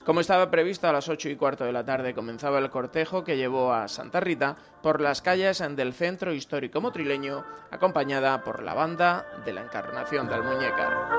Como estaba previsto, a las 8:15 de la tarde comenzaba el cortejo que llevó a Santa Rita por las calles del centro histórico motrileño, acompañada por la banda de la Encarnación del Muñécar.